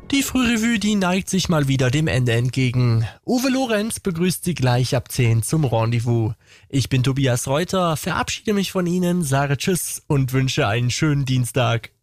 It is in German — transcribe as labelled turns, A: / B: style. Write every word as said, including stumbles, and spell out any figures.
A: Die Frührevue, die neigt sich mal wieder dem Ende entgegen. Uwe Lorenz begrüßt Sie gleich ab zehn zum Rendezvous. Ich bin Tobias Reuter, verabschiede mich von Ihnen, sage Tschüss und wünsche einen schönen Dienstag.